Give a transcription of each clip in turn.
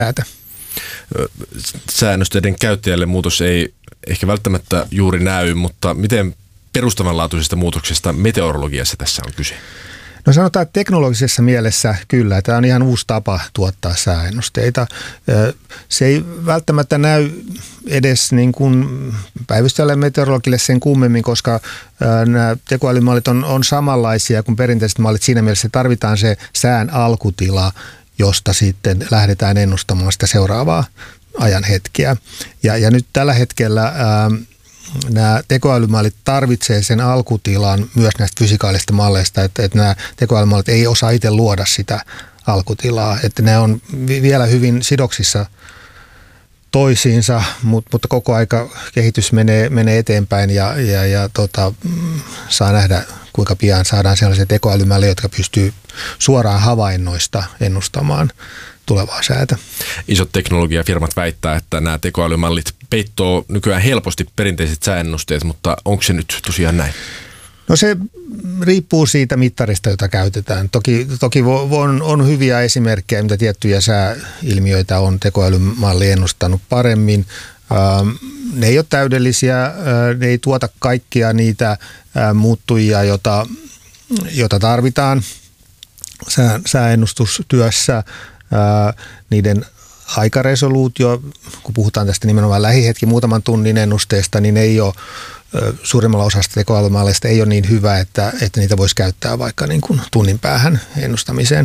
Säännösteiden käyttäjälle muutos ei ehkä välttämättä juuri näy, mutta miten perustavanlaatuisesta muutoksesta meteorologiassa tässä on kyse? No sanotaan, että teknologisessa mielessä kyllä. Tämä on ihan uusi tapa tuottaa sääennusteita. Se ei välttämättä näy edes niin kuin päivystävälle meteorologille sen kummemmin, koska nämä tekoälymallit on samanlaisia kuin perinteiset mallit. Siinä mielessä tarvitaan se sään alkutila, josta sitten lähdetään ennustamaan sitä seuraavaa ajan hetkeä. Ja nyt tällä hetkellä nämä tekoälymallit tarvitsee sen alkutilan myös näistä fysikaalisista malleista, että nämä tekoälymallit ei osaa itse luoda sitä alkutilaa, että ne on vielä hyvin sidoksissa toisiinsa, mutta koko aika kehitys menee eteenpäin ja saa nähdä, kuinka pian saadaan sellaisia tekoälymalleja, jotka pystyy suoraan havainnoista ennustamaan tulevaa säätä. Isot teknologiafirmat väittää, että nämä tekoälymallit peittoo nykyään helposti perinteiset sääennusteet, mutta onko se nyt tosiaan näin? No se riippuu siitä mittarista, jota käytetään. Toki on hyviä esimerkkejä, mitä tiettyjä sääilmiöitä on tekoälymalli ennustanut paremmin. Ne ei ole täydellisiä, ne ei tuota kaikkia niitä muuttujia, joita tarvitaan sääennustustyössä. Niiden aikaresoluutio, kun puhutaan tästä nimenomaan lähihetki muutaman tunnin ennusteesta, niin ei ole suurimmalla osasta tekoälymalleista ei ole niin hyvä, että niitä voisi käyttää vaikka niin kuin tunnin päähän ennustamiseen.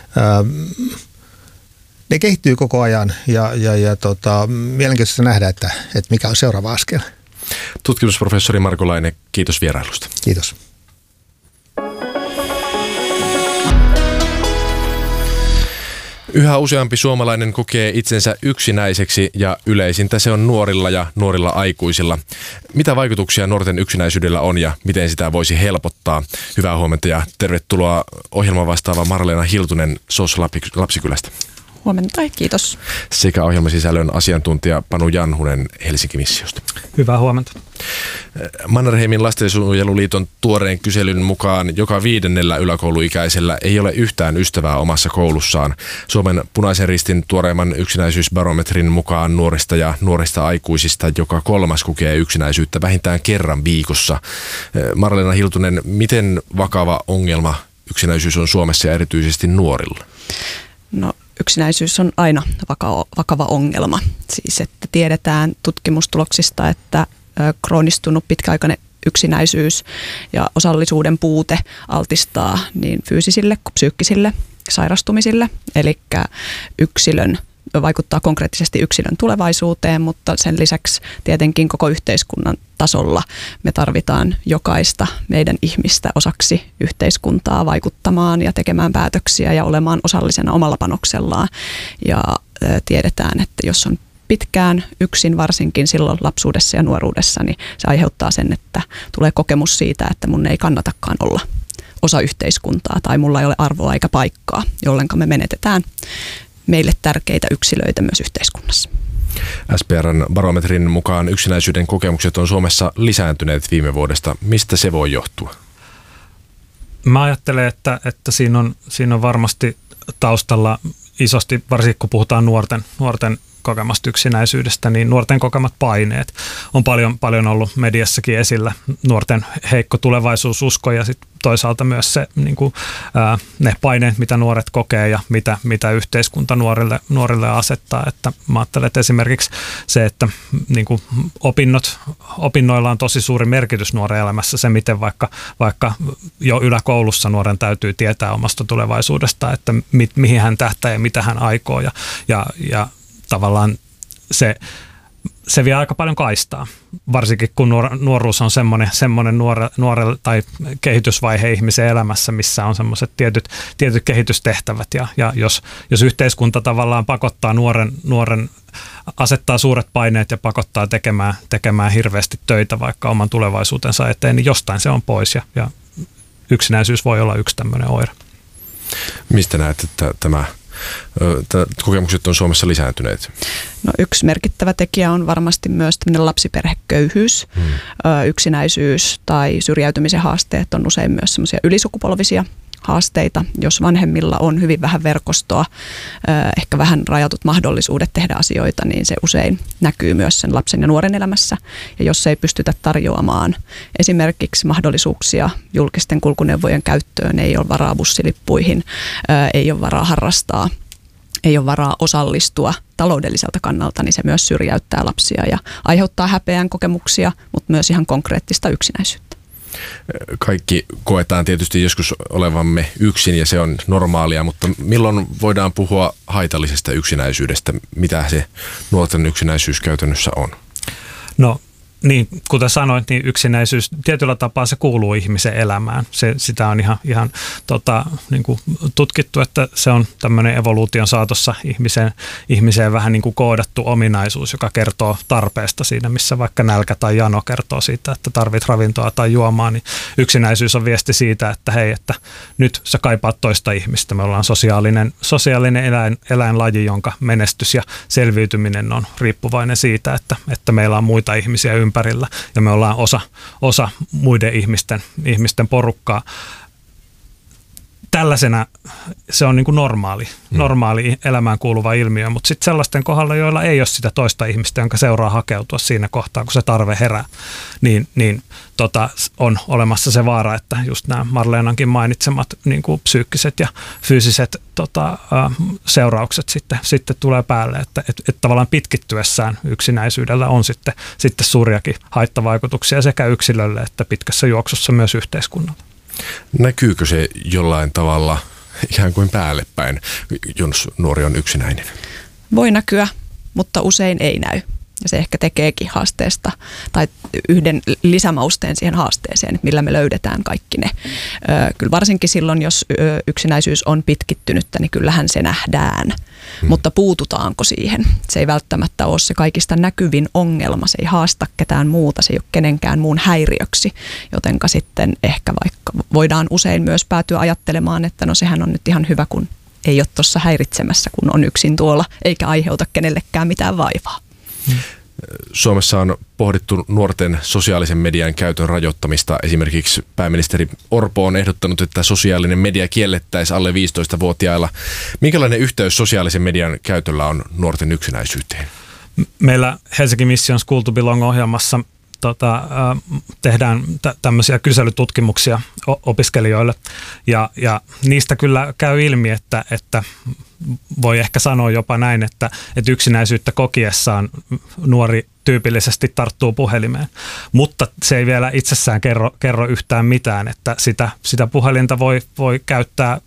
Ne kehittyy koko ajan ja mielenkiintoista nähdä, että mikä on seuraava askel. Tutkimusprofessori Marko Laine, kiitos vierailusta. Kiitos. Yhä useampi suomalainen kokee itsensä yksinäiseksi ja yleisintä se on nuorilla ja nuorilla aikuisilla. Mitä vaikutuksia nuorten yksinäisyydellä on ja miten sitä voisi helpottaa? Hyvää huomenta ja tervetuloa ohjelman vastaava Marleena Hiltunen SOS Lapsikylästä. Huomenta, kiitos. Sekä ohjelmasisällön asiantuntija Panu Janhunen Helsinki-missiosta. Hyvää huomenta. Mannerheimin lastensuojeluliiton tuoreen kyselyn mukaan joka 5. yläkouluikäisellä ei ole yhtään ystävää omassa koulussaan. Suomen Punaisen Ristin tuoreimman yksinäisyysbarometrin mukaan nuorista ja nuorista aikuisista joka 3. kokee yksinäisyyttä vähintään kerran viikossa. Marleena Hiltunen, miten vakava ongelma yksinäisyys on Suomessa ja erityisesti nuorilla? No, yksinäisyys on aina vakava ongelma. Siis että tiedetään tutkimustuloksista, että kroonistunut pitkäaikainen yksinäisyys ja osallisuuden puute altistaa niin fyysisille kuin psyykkisille sairastumisille. Eli vaikuttaa konkreettisesti yksilön tulevaisuuteen, mutta sen lisäksi tietenkin koko yhteiskunnan tasolla me tarvitaan jokaista meidän ihmistä osaksi yhteiskuntaa vaikuttamaan ja tekemään päätöksiä ja olemaan osallisena omalla panoksellaan. Ja tiedetään, että jos on pitkään yksin, varsinkin silloin lapsuudessa ja nuoruudessa, niin se aiheuttaa sen, että tulee kokemus siitä, että mun ei kannatakaan olla osa yhteiskuntaa tai mulla ei ole arvoa eikä paikkaa, jolloin me menetetään meille tärkeitä yksilöitä myös yhteiskunnassa. SPR:n barometrin mukaan yksinäisyyden kokemukset on Suomessa lisääntyneet viime vuodesta. Mistä se voi johtua? Mä ajattelen, että siinä on varmasti taustalla isosti, varsinkin kun puhutaan nuorten kokemasta yksinäisyydestä, niin nuorten kokemat paineet on paljon ollut mediassakin esillä. Nuorten heikko tulevaisuususko ja sitten toisaalta myös se, ne paineet, mitä nuoret kokee ja mitä yhteiskunta nuorille asettaa. Että mä ajattelen, että esimerkiksi se, että opinnoilla on tosi suuri merkitys nuoren elämässä, se miten vaikka jo yläkoulussa nuoren täytyy tietää omasta tulevaisuudesta, että mihin hän tähtää ja mitä hän aikoo ja tavallaan se vie aika paljon kaistaa, varsinkin kun nuoruus on semmoinen nuorelle tai kehitysvaihe ihmisen elämässä, missä on semmoiset tietyt kehitystehtävät ja jos yhteiskunta tavallaan pakottaa nuoren asettaa suuret paineet ja pakottaa tekemään hirveästi töitä vaikka oman tulevaisuutensa eteen, niin jostain se on pois ja yksinäisyys voi olla yksi tämmöinen oire. Mistä näet, että tämä kokemukset on Suomessa lisääntyneet? No, yksi merkittävä tekijä on varmasti myös tämmöinen lapsiperheköyhyys. Yksinäisyys tai syrjäytymisen haasteet on usein myös semmoisia ylisukupolvisia haasteita, jos vanhemmilla on hyvin vähän verkostoa, ehkä vähän rajatut mahdollisuudet tehdä asioita, niin se usein näkyy myös sen lapsen ja nuoren elämässä. Ja jos ei pystytä tarjoamaan esimerkiksi mahdollisuuksia julkisten kulkuneuvojen käyttöön, ei ole varaa bussilippuihin, ei ole varaa harrastaa, ei ole varaa osallistua taloudelliselta kannalta, niin se myös syrjäyttää lapsia ja aiheuttaa häpeän kokemuksia, mutta myös ihan konkreettista yksinäisyyttä. Kaikki koetaan tietysti joskus olevamme yksin ja se on normaalia, mutta milloin voidaan puhua haitallisesta yksinäisyydestä? Mitä se nuorten yksinäisyys käytännössä on? No niin, kuten sanoit, niin yksinäisyys tietyllä tapaa se kuuluu ihmisen elämään. Sitä on ihan niin kuin tutkittu, että se on tämmöinen evoluution saatossa ihmiseen vähän niin kuin koodattu ominaisuus, joka kertoo tarpeesta siinä, missä vaikka nälkä tai jano kertoo siitä, että tarvit ravintoa tai juomaa, niin yksinäisyys on viesti siitä, että hei, että nyt sä kaipaat toista ihmistä. Me ollaan sosiaalinen eläinlaji, jonka menestys ja selviytyminen on riippuvainen siitä, että meillä on muita ihmisiä ympärillä ja me ollaan osa muiden ihmisten porukkaa. Tällaisena se on niin kuin normaali elämään kuuluva ilmiö, mutta sitten sellaisten kohdalla, joilla ei ole sitä toista ihmistä, jonka seuraa hakeutua siinä kohtaa, kun se tarve herää, niin on olemassa se vaara, että just nämä Marleenankin mainitsemat niin kuin psyykkiset ja fyysiset seuraukset sitten tulee päälle, että tavallaan pitkittyessään yksinäisyydellä on sitten suuriakin haittavaikutuksia sekä yksilölle että pitkässä juoksussa myös yhteiskunnalle. Näkyykö se jollain tavalla ikään kuin päälle päin, jos nuori on yksinäinen? Voi näkyä, mutta usein ei näy. Ja se ehkä tekeekin haasteesta tai yhden lisämausteen siihen haasteeseen, että millä me löydetään kaikki ne. Kyllä varsinkin silloin, jos yksinäisyys on pitkittynyttä, niin kyllähän se nähdään. Mutta puututaanko siihen? Se ei välttämättä ole se kaikista näkyvin ongelma. Se ei haasta ketään muuta, se ei ole kenenkään muun häiriöksi. Jotenka sitten ehkä vaikka voidaan usein myös päätyä ajattelemaan, että no sehän on nyt ihan hyvä, kun ei ole tuossa häiritsemässä, kun on yksin tuolla, eikä aiheuta kenellekään mitään vaivaa. Suomessa on pohdittu nuorten sosiaalisen median käytön rajoittamista. Esimerkiksi pääministeri Orpo on ehdottanut, että sosiaalinen media kiellettäisiin alle 15-vuotiailla. Minkälainen yhteys sosiaalisen median käytöllä on nuorten yksinäisyyteen? Meillä Helsinki Mission School to Belong -ohjelmassa tehdään tämmöisiä kyselytutkimuksia opiskelijoille ja niistä kyllä käy ilmi, että voi ehkä sanoa jopa näin, että yksinäisyyttä kokiessaan nuori tyypillisesti tarttuu puhelimeen, mutta se ei vielä itsessään kerro yhtään mitään, että sitä puhelinta voi käyttää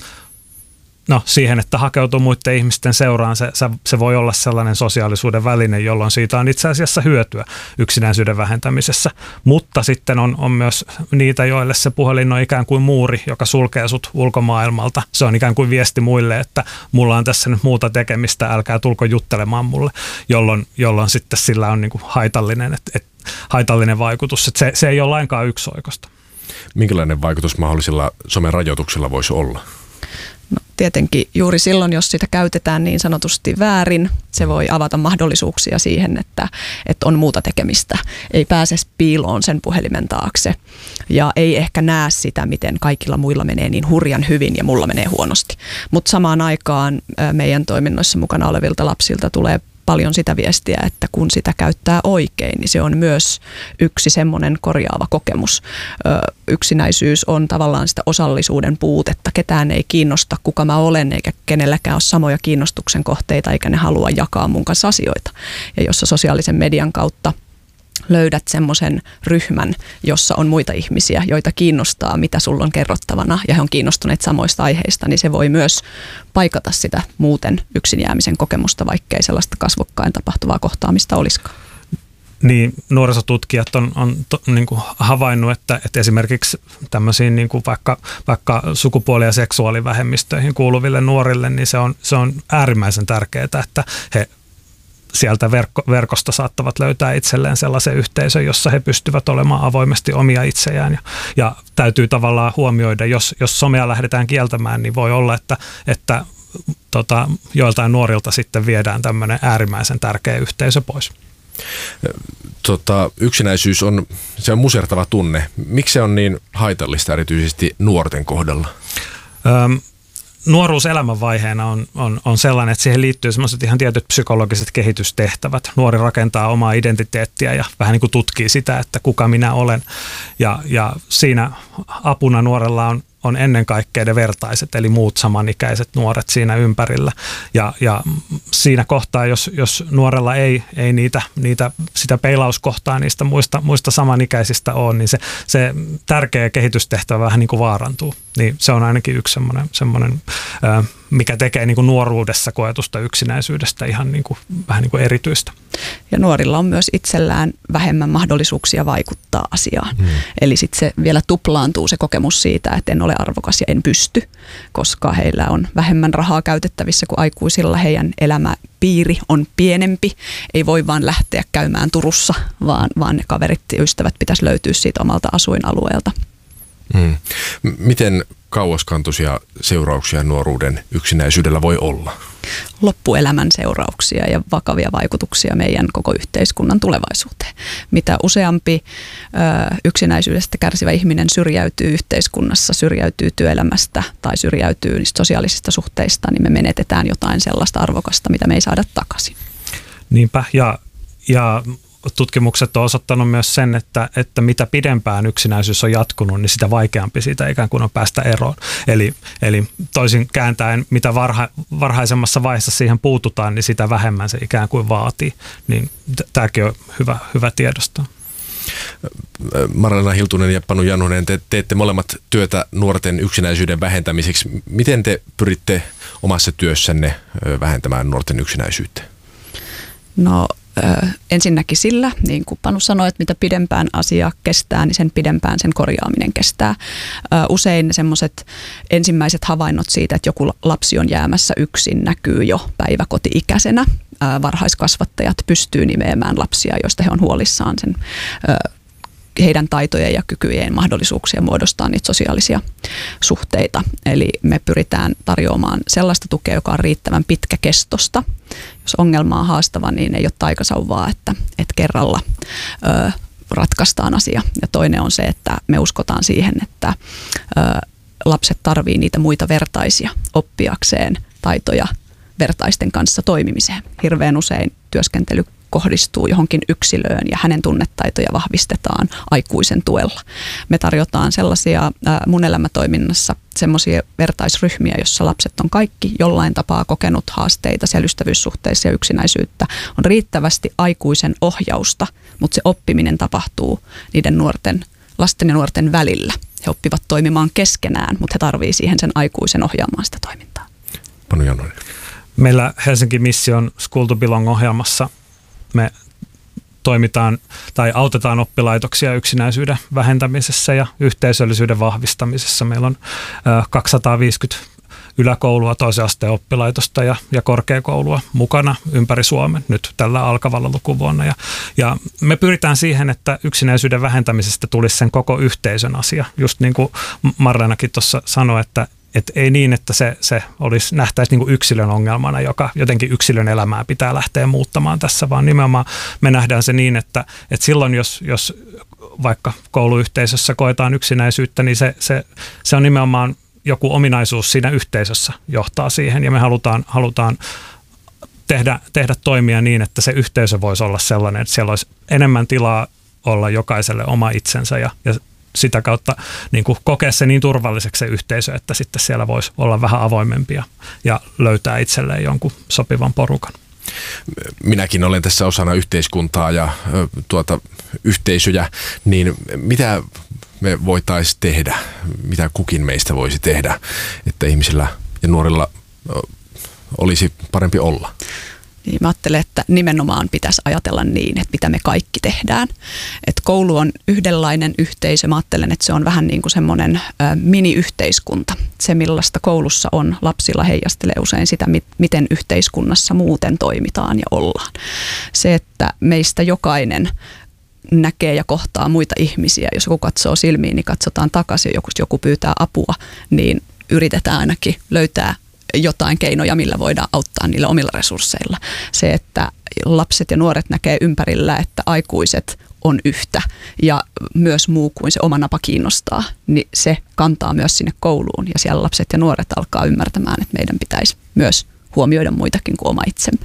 siihen, että hakeutuu muiden ihmisten seuraan, se voi olla sellainen sosiaalisuuden väline, jolloin siitä on itse asiassa hyötyä yksinäisyyden vähentämisessä. Mutta sitten on myös niitä, joille se puhelin on ikään kuin muuri, joka sulkee sut ulkomaailmalta. Se on ikään kuin viesti muille, että mulla on tässä nyt muuta tekemistä, älkää tulko juttelemaan mulle, jolloin sitten sillä on niin kuin haitallinen vaikutus. Että se ei ole lainkaan yksioikoista. Minkälainen vaikutus mahdollisilla somen rajoituksilla voisi olla? No, tietenkin juuri silloin, jos sitä käytetään niin sanotusti väärin, se voi avata mahdollisuuksia siihen, että on muuta tekemistä. Ei pääse piiloon sen puhelimen taakse ja ei ehkä näe sitä, miten kaikilla muilla menee niin hurjan hyvin ja mulla menee huonosti. Mutta samaan aikaan meidän toiminnoissa mukana olevilta lapsilta tulee paljon sitä viestiä, että kun sitä käyttää oikein, niin se on myös yksi semmoinen korjaava kokemus. Yksinäisyys on tavallaan sitä osallisuuden puutetta. Ketään ei kiinnosta, kuka mä olen, eikä kenelläkään ole samoja kiinnostuksen kohteita, eikä ne halua jakaa mun kanssa asioita. Ja jos sä sosiaalisen median kautta löydät semmoisen ryhmän, jossa on muita ihmisiä, joita kiinnostaa, mitä sulla on kerrottavana, ja he on kiinnostuneet samoista aiheista, niin se voi myös paikata sitä muuten yksin jäämisen kokemusta, vaikkei sellaista kasvokkain tapahtuvaa kohtaamista olisikaan. Niin, nuorisotutkijat on niin kuin havainnut, että esimerkiksi tämmöisiin niin kuin vaikka sukupuoli- ja seksuaalivähemmistöihin kuuluville nuorille, niin se on äärimmäisen tärkeää, että he sieltä verkosta saattavat löytää itselleen sellaisen yhteisön, jossa he pystyvät olemaan avoimesti omia itseään. Ja täytyy tavallaan huomioida, jos somea lähdetään kieltämään, niin voi olla, että joiltain nuorilta sitten viedään tämmöinen äärimmäisen tärkeä yhteisö pois. Yksinäisyys on musertava tunne. Miksi se on niin haitallista erityisesti nuorten kohdalla? Nuoruus elämänvaiheena on sellainen, että siihen liittyy sellaiset ihan tietyt psykologiset kehitystehtävät. Nuori rakentaa omaa identiteettiä ja vähän niin kuin tutkii sitä, että kuka minä olen. Ja siinä apuna nuorella on ennen kaikkea ne vertaiset, eli muut samanikäiset nuoret siinä ympärillä. Ja siinä kohtaa, jos nuorella ei sitä peilauskohtaa niistä muista samanikäisistä ole, niin se tärkeä kehitystehtävä vähän niin kuin vaarantuu. Niin se on ainakin yksi semmoinen mikä tekee niin kuin nuoruudessa koetusta yksinäisyydestä ihan niin kuin, vähän niin kuin erityistä. Ja nuorilla on myös itsellään vähemmän mahdollisuuksia vaikuttaa asiaan. Eli sitten se vielä tuplaantuu se kokemus siitä, että en ole arvokas ja en pysty, koska heillä on vähemmän rahaa käytettävissä kuin aikuisilla. Heidän elämäpiiri on pienempi. Ei voi vaan lähteä käymään Turussa, vaan ne kaverit ja ystävät pitäisi löytyä siitä omalta asuinalueelta. Miten kauaskantoisia seurauksia nuoruuden yksinäisyydellä voi olla? Loppuelämän seurauksia ja vakavia vaikutuksia meidän koko yhteiskunnan tulevaisuuteen. Mitä useampi yksinäisyydestä kärsivä ihminen syrjäytyy yhteiskunnassa, syrjäytyy työelämästä tai syrjäytyy niistä sosiaalisista suhteista, niin me menetetään jotain sellaista arvokasta, mitä me ei saada takaisin. Niinpä, ja tutkimukset on osoittanut myös sen, että mitä pidempään yksinäisyys on jatkunut, niin sitä vaikeampi siitä ikään kuin on päästä eroon. Eli toisin kääntäen, mitä varhaisemmassa vaiheessa siihen puututaan, niin sitä vähemmän se ikään kuin vaatii. Niin tämäkin on hyvä tiedostaa. Marlena Hiltunen ja Panu Janhunen, te teette molemmat työtä nuorten yksinäisyyden vähentämiseksi. Miten te pyritte omassa työssänne vähentämään nuorten yksinäisyyttä? No ensinnäkin sillä, niin kuin Panu sanoi, että mitä pidempään asia kestää, niin sen pidempään sen korjaaminen kestää. Usein semmoiset ensimmäiset havainnot siitä, että joku lapsi on jäämässä yksin, näkyy jo päiväkoti-ikäisenä. Varhaiskasvattajat pystyy nimeämään lapsia, joista he on huolissaan sen heidän taitojen ja kykyjen mahdollisuuksia muodostaa niitä sosiaalisia suhteita. Eli me pyritään tarjoamaan sellaista tukea, joka on riittävän pitkäkestosta. Jos ongelma on haastava, niin ei ole taikasauvaa, että kerralla ratkaistaan asia. Ja toinen on se, että me uskotaan siihen, että lapset tarvii niitä muita vertaisia oppiakseen taitoja vertaisten kanssa toimimiseen. Hirveän usein työskentely kohdistuu johonkin yksilöön ja hänen tunnetaitoja vahvistetaan aikuisen tuella. Me tarjotaan sellaisia mun elämätoiminnassa semmoisia vertaisryhmiä, jossa lapset on kaikki jollain tapaa kokenut haasteita siellä ystävyyssuhteissa ja yksinäisyyttä. On riittävästi aikuisen ohjausta, mutta se oppiminen tapahtuu niiden lasten ja nuorten välillä. He oppivat toimimaan keskenään, mutta he tarvitsevat siihen sen aikuisen ohjaamaan sitä toimintaa. Panu Janhunen. Meillä Helsinki Mission School to Belong -ohjelmassa me toimitaan tai autetaan oppilaitoksia yksinäisyyden vähentämisessä ja yhteisöllisyyden vahvistamisessa. Meillä on 250 yläkoulua, toisen asteen oppilaitosta ja korkeakoulua mukana ympäri Suomen nyt tällä alkavalla lukuvuonna. Ja me pyritään siihen, että yksinäisyyden vähentämisestä tulisi sen koko yhteisön asia. Just niin kuin Marlenakin tuossa sanoi, että ei niin, että se nähtäisi niin kuin yksilön ongelmana, joka jotenkin yksilön elämää pitää lähteä muuttamaan tässä, vaan nimenomaan me nähdään se niin, että silloin jos vaikka kouluyhteisössä koetaan yksinäisyyttä, niin se on nimenomaan joku ominaisuus siinä yhteisössä johtaa siihen, ja me halutaan tehdä toimia niin, että se yhteisö voisi olla sellainen, että siellä olisi enemmän tilaa olla jokaiselle oma itsensä ja sitä kautta niin kuin kokea se niin turvalliseksi se yhteisö, että sitten siellä voisi olla vähän avoimempia ja löytää itselleen jonkun sopivan porukan. Minäkin olen tässä osana yhteiskuntaa ja yhteisöjä, niin mitä me voitaisiin tehdä, mitä kukin meistä voisi tehdä, että ihmisillä ja nuorilla olisi parempi olla? Niin mä ajattelen, että nimenomaan pitäisi ajatella niin, että mitä me kaikki tehdään. Että koulu on yhdenlainen yhteisö. Mä ajattelen, että se on vähän niin kuin semmoinen mini-yhteiskunta. Se, millaista koulussa on lapsilla, heijastelee usein sitä, miten yhteiskunnassa muuten toimitaan ja ollaan. Se, että meistä jokainen näkee ja kohtaa muita ihmisiä. Jos joku katsoo silmiin, niin katsotaan takaisin. Jos joku pyytää apua, niin yritetään ainakin löytää jotain keinoja, millä voidaan auttaa niillä omilla resursseilla. Se, että lapset ja nuoret näkee ympärillä, että aikuiset on yhtä ja myös muu kuin se oma napa kiinnostaa, niin se kantaa myös sinne kouluun ja siellä lapset ja nuoret alkaa ymmärtämään, että meidän pitäisi myös huomioida muitakin kuin oma itsemme.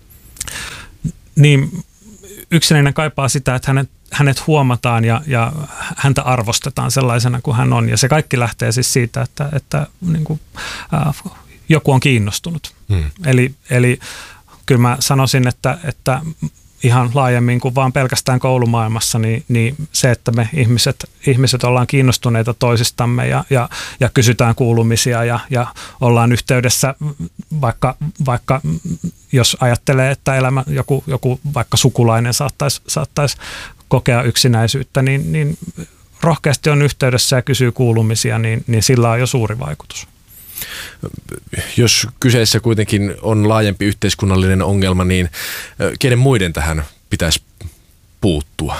Niin, yksinäinen kaipaa sitä, että hänet huomataan ja häntä arvostetaan sellaisena kuin hän on. Ja se kaikki lähtee siis siitä, että niin kuin, joku on kiinnostunut. Eli kyllä mä sanoisin, että ihan laajemmin kuin vaan pelkästään koulumaailmassa, niin se, että me ihmiset ollaan kiinnostuneita toisistamme ja kysytään kuulumisia ja ollaan yhteydessä, vaikka jos ajattelee, että elämä, joku vaikka sukulainen saattaisi kokea yksinäisyyttä, niin rohkeasti on yhteydessä ja kysyy kuulumisia, niin sillä on jo suuri vaikutus. Jos kyseessä kuitenkin on laajempi yhteiskunnallinen ongelma, niin kenen muiden tähän pitäisi puuttua?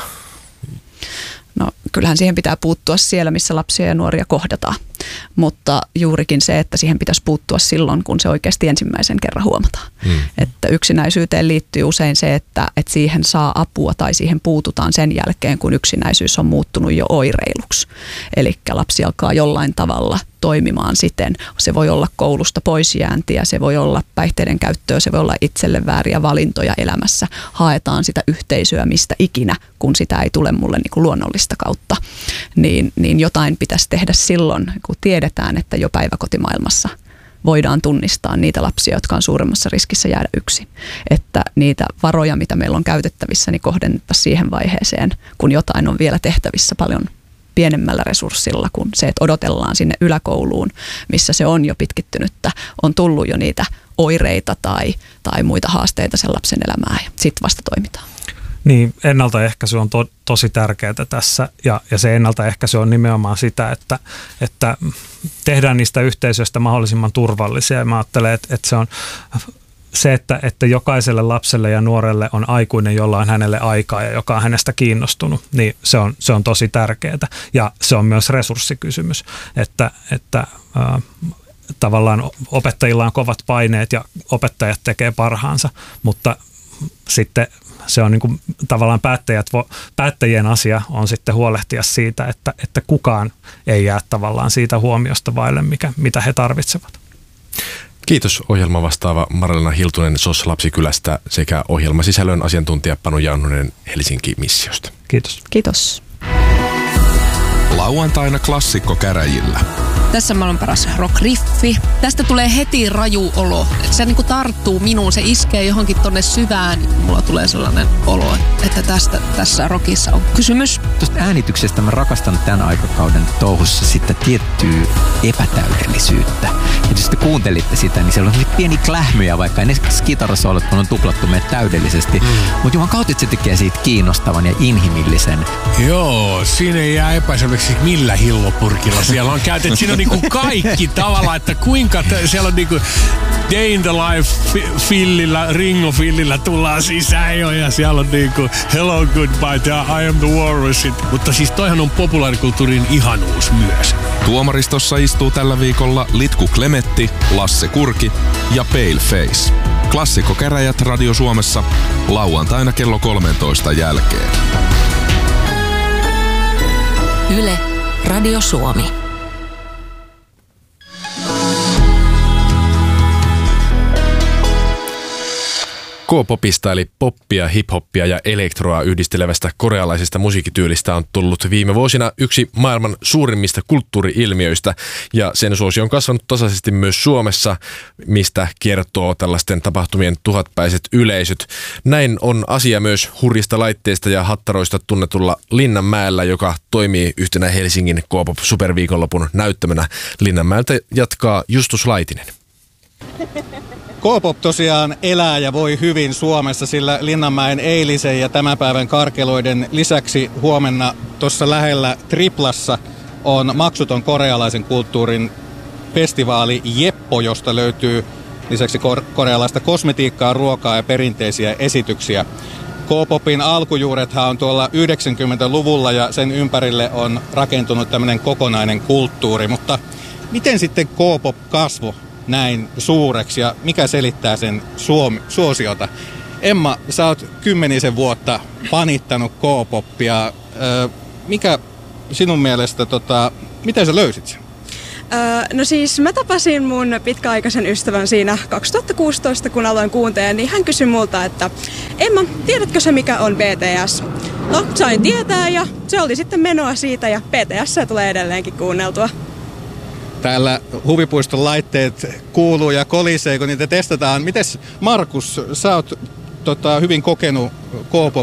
No kyllähän siihen pitää puuttua siellä, missä lapsia ja nuoria kohdataan, mutta juurikin se, että siihen pitäisi puuttua silloin, kun se oikeasti ensimmäisen kerran huomataan. Että yksinäisyyteen liittyy usein se, että siihen saa apua tai siihen puututaan sen jälkeen, kun yksinäisyys on muuttunut jo oireiluksi. Eli lapsi alkaa jollain tavalla toimimaan siten. Se voi olla koulusta poisjääntiä, se voi olla päihteiden käyttöä, se voi olla itselle vääriä valintoja elämässä. Haetaan sitä yhteisöä mistä ikinä, kun sitä ei tule mulle niin kuin luonnollista kautta. Niin jotain pitäisi tehdä silloin, kun tiedetään, että jo päiväkotimaailmassa voidaan tunnistaa niitä lapsia, jotka on suuremmassa riskissä jäädä yksin. Että niitä varoja, mitä meillä on käytettävissä, niin kohdennettaisiin siihen vaiheeseen, kun jotain on vielä tehtävissä paljon pienemmällä resurssilla kuin se, että odotellaan sinne yläkouluun, missä se on jo pitkittynyttä, on tullut jo niitä oireita tai muita haasteita sen lapsen elämään ja sitten vasta toimitaan. Niin, ennaltaehkäisy on tosi tärkeää tässä ja se ennaltaehkäisy on nimenomaan sitä, että tehdään niistä yhteisöistä mahdollisimman turvallisia ja mä ajattelen, että se on se, että jokaiselle lapselle ja nuorelle on aikuinen, jolla on hänelle aikaa ja joka on hänestä kiinnostunut, niin se on tosi tärkeää. Ja se on myös resurssikysymys, että tavallaan opettajilla on kovat paineet ja opettajat tekee parhaansa, mutta sitten se on niin kuin, tavallaan päättäjien asia on sitten huolehtia siitä, että kukaan ei jää tavallaan siitä huomiosta vaille, mitä he tarvitsevat. Kiitos ohjelman vastaava Marlena Hiltunen SOS Lapsikylästä sekä ohjelmasisällön asiantuntija Panu Jannunen Helsinki-missiosta. Kiitos. Kiitos. Lauantaina klassikkokäräjillä. Tässä maailman paras rock-riffi. Tästä tulee heti raju olo. Se niin kuin tarttuu minuun, se iskee johonkin tonne syvään. Mulla tulee sellainen olo, että tässä rockissa on kysymys. Tuosta äänityksestä mä rakastan tämän aikakauden touhussa sitä tiettyä epätäydellisyyttä. Ja jos te kuuntelitte sitä, niin siellä on pieni klähmyjä, vaikka ne kitarasoolot on tuplattu meidät täydellisesti. Mutta juman kautta se tekee siitä kiinnostavan ja inhimillisen. Joo, siinä ei jää epäselväksi millä hillopurkilla siellä on käytetty. Siinä on niinku kaikki tavallaan, että kuinka siellä on niinku Day in the Life fillillä, Ringo fillillä tullaan sisään jo ja siellä on niinku Hello Goodbye, I am the Walrus. Mutta siis toihan on populaarikulttuurin ihanuus myös. Tuomaristossa istuu tällä viikolla Litku Klemetti, Lasse Kurki ja Paleface. Klassikkokäräjät Radio Suomessa lauantaina kello 13 jälkeen. Yle, Radio Suomi. K-popista eli poppia, hip-hoppia ja elektroa yhdistelevästä korealaisesta musiikkityylistä on tullut viime vuosina yksi maailman suurimmista kulttuuri-ilmiöistä ja sen suosio on kasvanut tasaisesti myös Suomessa, mistä kertoo tällaisten tapahtumien tuhatpäiset yleisöt. Näin on asia myös hurjista laitteista ja hattaroista tunnetulla Linnanmäellä, joka toimii yhtenä Helsingin K-pop superviikonlopun näyttämönä. Linnanmäeltä jatkaa Justus Laitinen. K-pop tosiaan elää ja voi hyvin Suomessa, sillä Linnanmäen eilisen ja tämän päivän karkeloiden lisäksi huomenna tuossa lähellä Triplassa on maksuton korealaisen kulttuurin festivaali Jeppo, josta löytyy lisäksi korealaista kosmetiikkaa, ruokaa ja perinteisiä esityksiä. K-popin alkujuurethan on tuolla 90-luvulla ja sen ympärille on rakentunut tämmöinen kokonainen kulttuuri, mutta miten sitten K-pop kasvoi näin suureksi ja mikä selittää sen suosiota? Emma, sä oot 10 vuotta fanittanut K-poppia. Mikä sinun mielestä, miten sä löysit sen? No siis mä tapasin mun pitkäaikaisen ystävän siinä 2016, kun aloin kuuntelemaan, niin hän kysyi multa, että Emma, tiedätkö sä mikä on BTS? No, sain tietää ja se oli sitten menoa siitä ja BTS tulee edelleenkin kuunneltua. Täällä huvipuiston laitteet kuuluu ja kolisee, kun niitä testataan. Mites Markus, sä oot hyvin kokenut